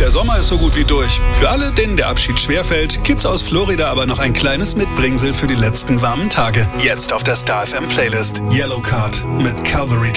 der Sommer ist so gut wie durch. Für alle, denen der Abschied schwerfällt, gibt's aus Florida aber noch ein kleines Mitbringsel für die letzten warmen Tage. Jetzt auf der Star FM Playlist. Yellow Card mit Calvary